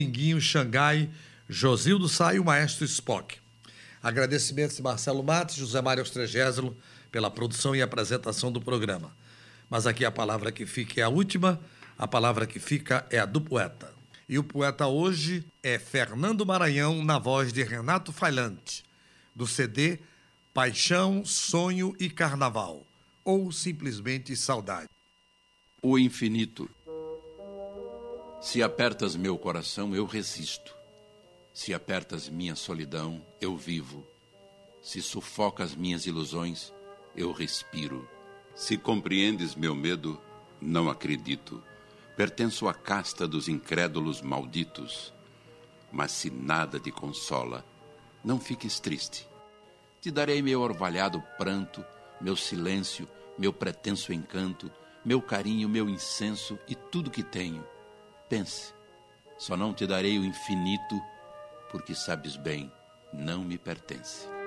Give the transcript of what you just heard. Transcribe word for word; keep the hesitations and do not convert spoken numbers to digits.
Pinguinho, Xangai, Josildo Sá e o Maestro Spock. Agradecimentos de Marcelo Matos, José Mário Ostregésilo pela produção e apresentação do programa. Mas aqui a palavra que fica é a última, a palavra que fica é a do poeta. E o poeta hoje é Fernando Maranhão, na voz de Renato Failante, do C D Paixão, Sonho e Carnaval, ou simplesmente Saudade. O infinito. Se apertas meu coração, eu resisto. Se apertas minha solidão, eu vivo. Se sufocas minhas ilusões, eu respiro. Se compreendes meu medo, não acredito. Pertenço à casta dos incrédulos malditos. Mas se nada te consola, não fiques triste. Te darei meu orvalhado pranto, meu silêncio, meu pretenso encanto, meu carinho, meu incenso e tudo que tenho. Pense, só não te darei o infinito, porque sabes bem, não me pertence.